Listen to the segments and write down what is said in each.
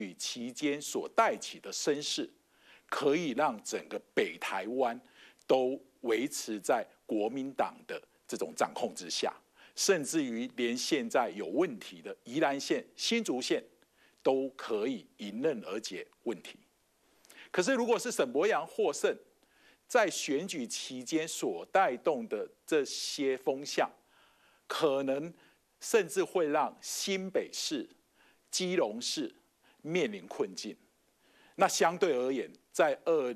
举期间所带起的声势，可以让整个北台湾都维持在国民党的这种掌控之下，甚至于连现在有问题的宜兰县、新竹县都可以迎刃而解问题。可是，如果是沈伯洋获胜，在选举期间所带动的这些风向，可能甚至会让新北市、基隆市面临困境。那相对而言，在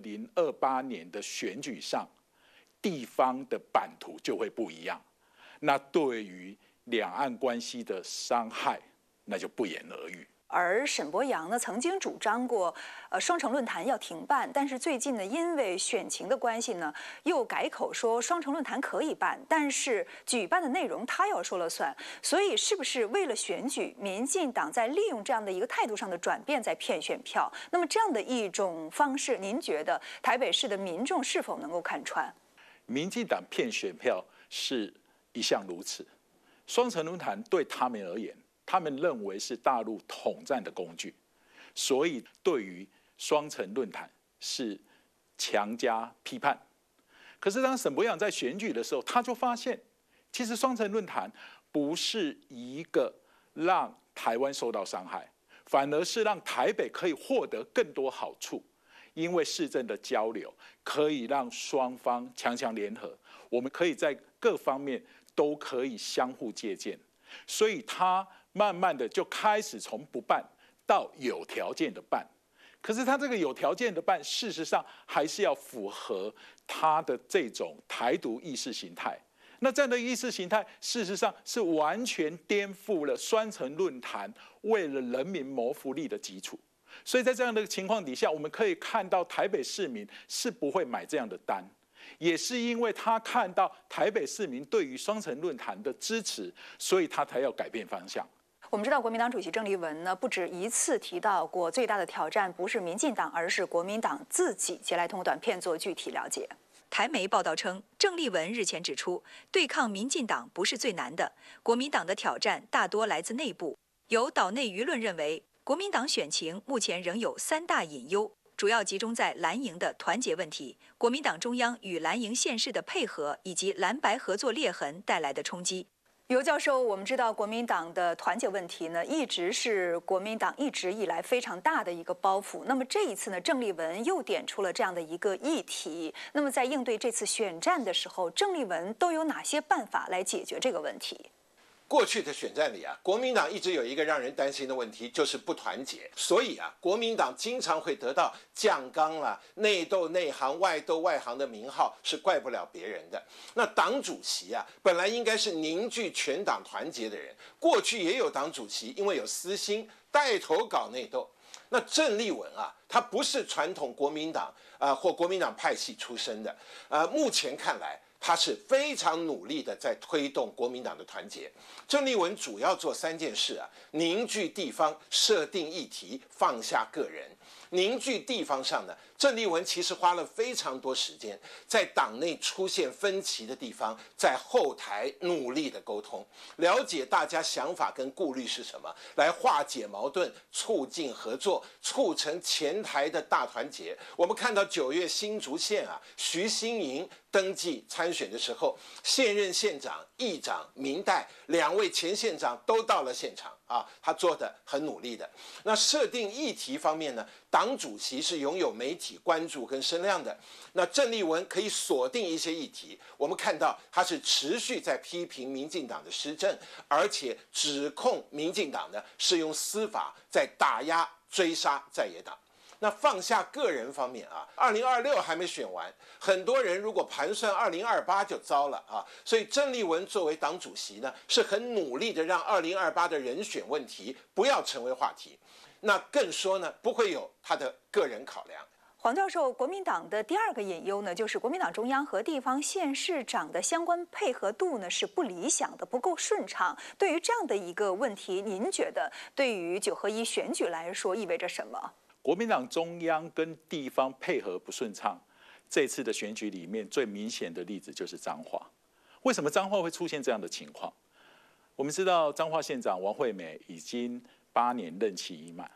2028年的选举上，地方的版图就会不一样。那对于两岸关系的伤害，那就不言而喻。 而沈伯洋呢，曾经主张过，双城论坛要停办，但是最近呢，因为选情的关系呢，又改口说双城论坛可以办，但是举办的内容他要说了算。所以，是不是为了选举，民进党在利用这样的一个态度上的转变，在骗选票？那么这样的一种方式，您觉得台北市的民众是否能够看穿？ 民进党骗选票是一向如此，双城论坛对他们而言，他们认为是大陆统战的工具，所以对于双城论坛是强加批判。可是当沈伯洋在选举的时候，他就发现，其实双城论坛不是一个让台湾受到伤害，反而是让台北可以获得更多好处。因为市政的交流可以让双方强强联合，我们可以在各方面都可以相互借鉴，所以他慢慢的就开始从不办到有条件的办。可是他这个有条件的办，事实上还是要符合他的这种台独意识形态。那这样的意识形态，事实上是完全颠覆了双城论坛为了人民谋福利的基础。所以在这样的情况底下，我们可以看到台北市民是不会买这样的单，也是因为他看到台北市民对于双城论坛的支持，所以他才要改变方向。 我们知道，国民党主席郑丽文呢不止一次提到过，最大的挑战不是民进党，而是国民党自己。接来通过短片做具体了解。 台媒报道称，郑丽文日前指出，对抗民进党不是最难的，国民党的挑战大多来自内部。有岛内舆论认为，国民党选情目前仍有3大隐忧，主要集中在蓝营的团结问题、国民党中央与蓝营县市的配合，以及蓝白合作裂痕带来的冲击。 尤教授，我们知道国民党的团结问题呢，一直是国民党一直以来非常大的一个包袱。那么这一次呢，郑丽文又点出了这样的一个议题。那么在应对这次选战的时候，郑丽文都有哪些办法来解决这个问题？ 过去的选战里啊，国民党一直有一个让人担心的问题，就是不团结。所以啊，国民党经常会得到酱缸啦、内斗内行、外斗外行的名号，是怪不了别人的。那党主席啊，本来应该是凝聚全党团结的人，过去也有党主席因为有私心带头搞内斗。那郑丽文啊，他不是传统国民党或国民党派系出身的，目前看来，他是非常努力的在推动国民党的团结。郑丽文主要做3件事啊：凝聚地方、设定议题、放下个人。凝聚地方上呢，郑丽文其实花了非常多时间，在党内出现分歧的地方，在后台努力的沟通，了解大家想法跟顾虑是什么，来化解矛盾，促进合作，促成前台的大团结。我们看到9月新竹县啊，徐新营登记参选的时候，现任县长、议长明代2位前县长都到了现场啊，他做得很努力的。那设定议题方面呢，党主席是拥有媒体关注跟声量的。那郑丽文可以锁定一些议题，我们看到他是持续在批评民进党的施政，而且指控民进党呢是用司法在打压追杀在野党。那放下个人方面啊，2026还没选完，很多人如果盘算2028就糟了啊。所以郑丽文作为党主席呢，是很努力的让2028的人选问题不要成为话题。那更说呢，不会有他的个人考量。 黄教授，国民党的第2个隐忧呢，就是国民党中央和地方县市长的相关配合度呢是不理想的，不够顺畅。对于这样的一个问题，您觉得对于9合1选举来说意味着什么？ 国民党中央跟地方配合不顺畅，这次的选举里面最明显的例子就是彰化。为什么彰化会出现这样的情况？我们知道彰化县长王惠美已经8年任期已满，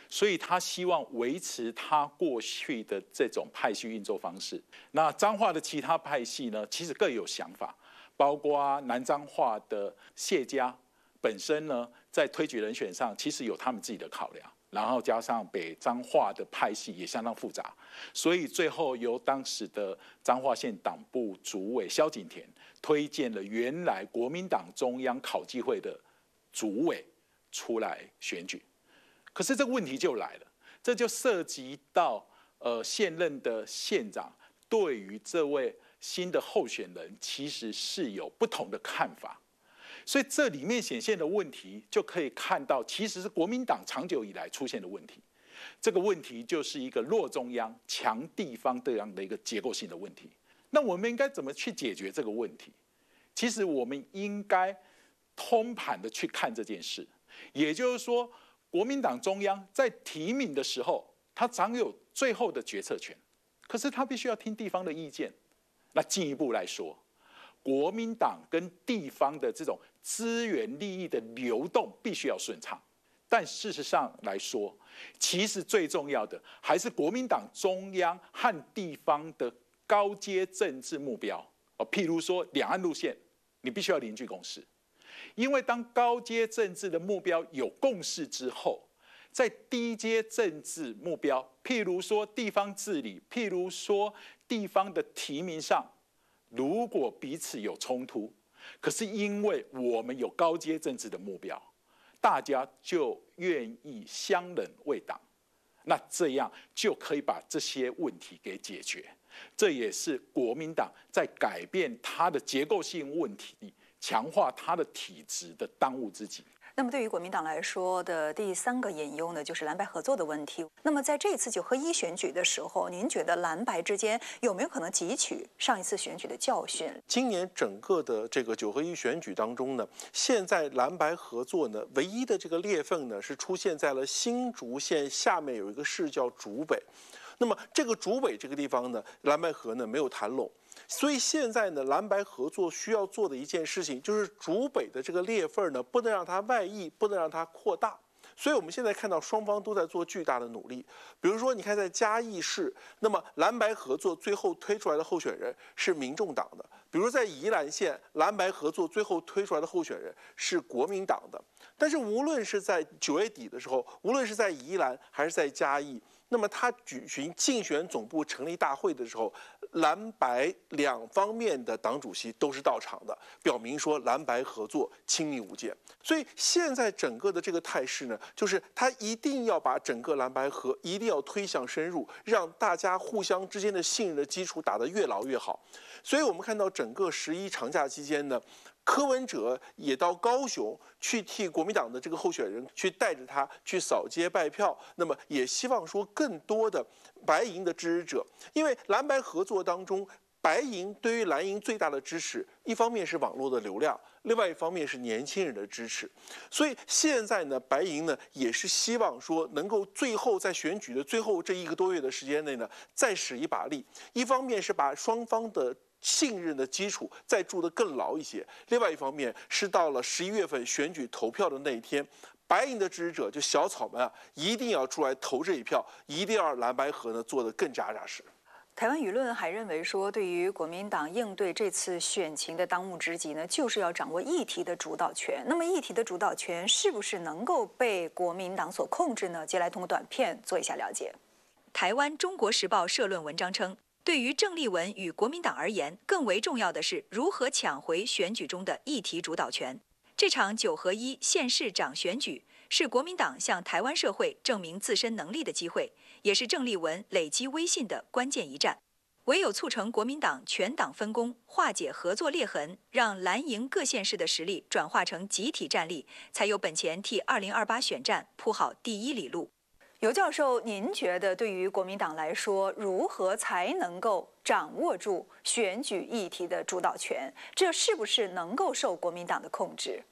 所以他希望维持他过去的这种派系运作方式。那彰化的其他派系呢，其实各有想法，包括南彰化的谢家本身呢，在推举人选上其实有他们自己的考量，然后加上北彰化的派系也相当复杂，所以最后由当时的彰化县党部主委萧景田推荐了原来国民党中央考纪会的主委出来选举。可是这个问题就来了，这就涉及到现任的县长对于这位新的候选人其实是有不同的看法，所以这里面显现的问题就可以看到，其实是国民党长久以来出现的问题。这个问题就是一个弱中央、强地方这样的一个结构性的问题。那我们应该怎么去解决这个问题？其实我们应该通盘的去看这件事，也就是说，国民党中央在提名的时候，他掌有最后的决策权，可是他必须要听地方的意见。那进一步来说，国民党跟地方的这种资源利益的流动必须要顺畅。但事实上来说，其实最重要的还是国民党中央和地方的高阶政治目标。譬如说两岸路线，你必须要凝聚共识。因为当高阶政治的目标有共识之后，在低阶政治目标，譬如说地方治理，譬如说地方的提名上，如果彼此有冲突，可是因为我们有高阶政治的目标，大家就愿意相忍为党，那这样就可以把这些问题给解决。这也是国民党在改变它的结构性问题、强化它的体制的当务之急。 那么对于国民党来说的第三个隐忧呢，就是蓝白合作的问题。那么在这次9合1选举的时候，您觉得蓝白之间有没有可能汲取上一次选举的教训？ 今年整个的这个9合1选举当中呢，现在蓝白合作呢，唯一的这个裂缝呢，是出现在了新竹县下面有一个市叫竹北。那么这个竹北这个地方呢，蓝白合呢没有谈拢。所以现在呢，蓝白合作需要做的一件事情，就是竹北的这个裂缝呢，不能让它外溢，不能让它扩大。所以我们现在看到双方都在做巨大的努力。比如说，你看在嘉义市，那么蓝白合作最后推出来的候选人是民众党的；比如在宜兰县，蓝白合作最后推出来的候选人是国民党的。但是无论是在9月底的时候，无论是在宜兰还是在嘉义，那么他举行竞选总部成立大会的时候，蓝白两方面的党主席都是到场的，表明说蓝白合作亲密无间。所以现在整个的这个态势呢，就是他一定要把整个蓝白合一定要推向深入，让大家互相之间的信任的基础打得越牢越好。所以我们看到整个11长假期间呢，柯文哲也到高雄去替国民党的这个候选人去带着他去扫街拜票，那么也希望说更多的白营的支持者，因为蓝白合作当中，白营对于蓝营最大的支持，一方面是网络的流量，另外一方面是年轻人的支持。所以现在呢，白营呢也是希望说能够最后在选举的最后这1个多月的时间内呢，再使一把力，一方面是把双方的信任的基础再筑得更牢一些，另外一方面是到了11月份选举投票的那一天，白营的支持者就小草们啊，一定要出来投这一票，一定要让蓝白合呢做得更扎实。 台湾舆论还认为说，对于国民党应对这次选情的当务之急呢，就是要掌握议题的主导权。那么议题的主导权是不是能够被国民党所控制呢？接下来通过短片做一下了解。 台湾《中国时报》社论文章称，对于郑丽文与国民党而言，更为重要的是如何抢回选举中的议题主导权。这场9合1县市长选举是国民党向台湾社会证明自身能力的机会，也是郑丽文累积威信的关键一战。唯有促成国民党全党分工，化解合作裂痕，让蓝营各县市的实力转化成集体战力，才有本钱替2028选战铺好第1里路。 尤教授，您觉得对于国民党来说，如何才能够掌握住选举议题的主导权？这是不是能够受国民党的控制？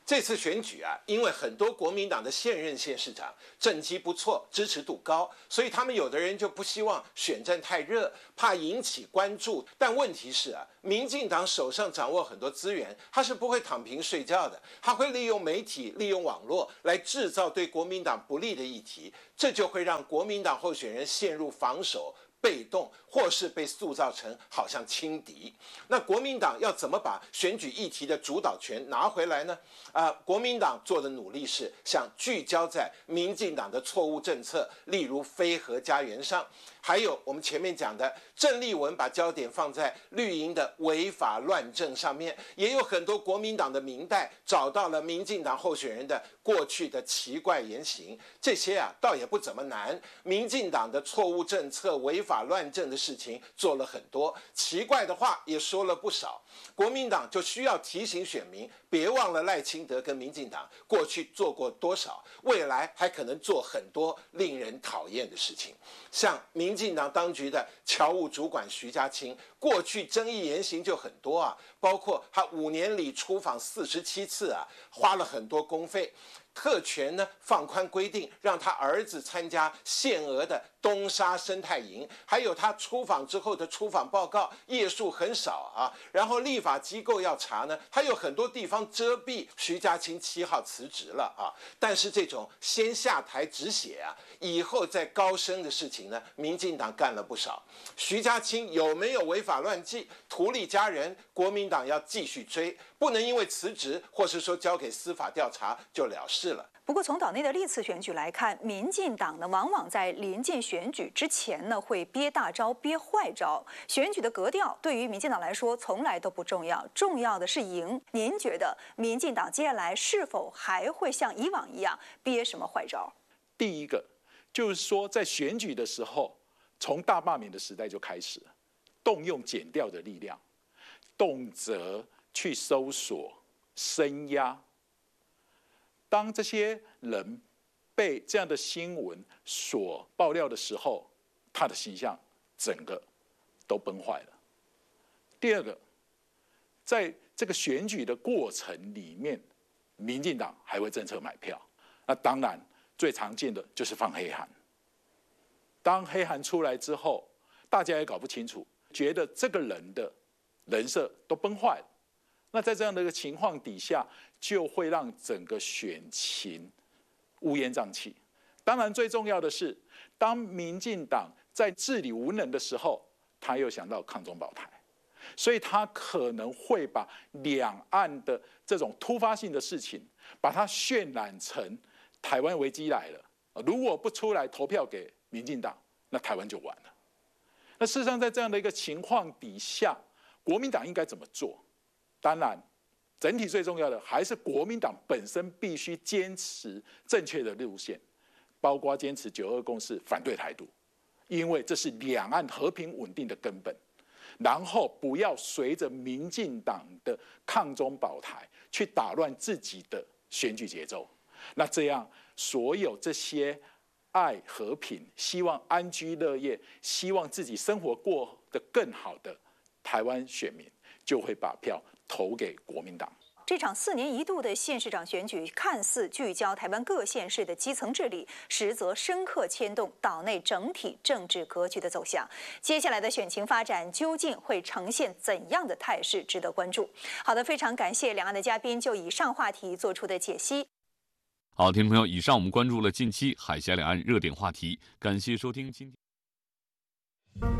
这次选举啊，因为很多国民党的现任县市长政绩不错，支持度高，所以他们有的人就不希望选战太热，怕引起关注。但问题是啊，民进党手上掌握很多资源，他是不会躺平睡觉的，他会利用媒体、利用网络来制造对国民党不利的议题，这就会让国民党候选人陷入防守、被动，或是被塑造成好像轻敌。那国民党要怎么把选举议题的主导权拿回来呢？国民党做的努力是想聚焦在民进党的错误政策，例如非核家园上，还有我们前面讲的郑丽文把焦点放在绿营的违法乱政上面，也有很多国民党的民代找到了民进党候选人的过去的奇怪言行，这些啊倒也不怎么难。民进党的错误政策、违法乱政的事情做了很多，奇怪的话也说了不少。国民党就需要提醒选民，别忘了赖清德跟民进党过去做过多少，未来还可能做很多令人讨厌的事情。像民进党当局的侨务主管徐家清，过去争议言行就很多啊，包括他5年里出访47次啊，花了很多公费。特权呢放宽规定，让他儿子参加限额的东沙生态营，还有他出访之后的出访报告页数很少啊。然后立法机构要查呢，他有很多地方遮蔽。徐家清7号辞职了啊，但是这种先下台止血啊，以后再高升的事情呢，民进党干了不少。徐家清有没有违法乱纪、图利家人，国民党要继续追，不能因为辞职或是说交给司法调查就了事了。 不过，从岛内的历次选举来看，民进党呢，往往在临近选举之前呢，会憋大招、憋坏招。选举的格调对于民进党来说，从来都不重要，重要的是赢。您觉得民进党接下来是否还会像以往一样憋什么坏招？ 第一个就是说，在选举的时候，从大罢免的时代就开始了，动用检调的力量，动辄去搜索、声压。当这些人被这样的新闻所爆料的时候，他的形象整个都崩坏了。第二个，在这个选举的过程里面，民进党还会政策买票。那当然最常见的就是放黑函。当黑函出来之后，大家也搞不清楚，觉得这个人的人设都崩坏了。那在这样的一个情况底下，就会让整个选情乌烟瘴气。当然，最重要的是，当民进党在治理无能的时候，他又想到抗中保台，所以他可能会把两岸的这种突发性的事情，把它渲染成台湾危机来了。如果不出来投票给民进党，那台湾就完了。那事实上，在这样的一个情况底下，国民党应该怎么做？当然，整体最重要的还是国民党本身必须坚持正确的路线，包括坚持9·2共识，反对台独，因为这是两岸和平稳定的根本。然后不要随着民进党的抗中保台去打乱自己的选举节奏。那这样，所有这些爱和平、希望安居乐业、希望自己生活过得更好的台湾选民，就会把票投给国民党。 这场4年1度的县市长选举，看似聚焦台湾各县市的基层治理，实则深刻牵动岛内整体政治格局的走向。接下来的选情发展究竟会呈现怎样的态势，值得关注。好的，非常感谢两岸的嘉宾就以上话题做出的解析。 好，听众朋友，以上我们关注了近期海峡两岸热点话题，感谢收听今天。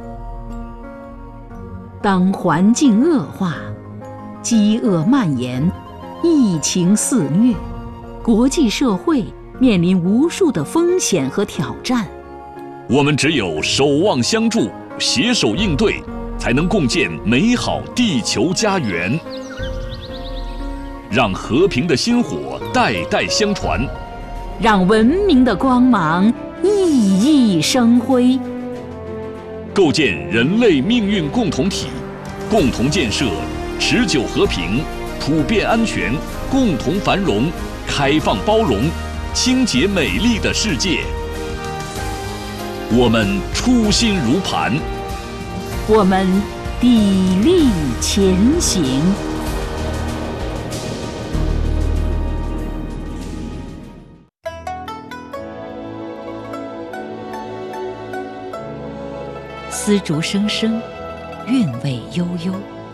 当环境恶化，饥饿蔓延，疫情肆虐，国际社会面临无数的风险和挑战。 我们只有守望相助，携手应对，才能共建美好地球家园。让和平的薪火代代相传， 让文明的光芒熠熠生辉。 构建人类命运共同体，共同建设持久和平、普遍安全、共同繁荣、开放包容、清洁美丽的世界。我们初心如磐， 我们砥砺前行。 丝竹声声，韵味悠悠。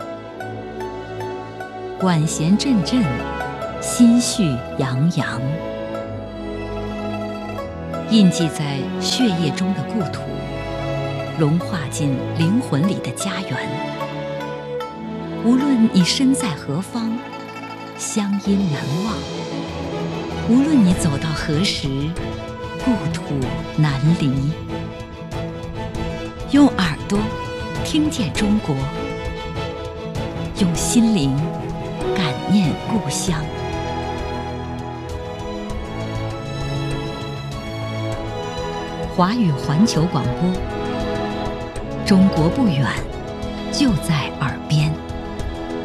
管弦阵阵，心绪洋洋。印记在血液中的故土，融化进灵魂里的家园。无论你身在何方，乡音难忘；无论你走到何时，故土难离。用耳朵听见中国，用心灵感念故乡。华语环球广播，中国不远，就在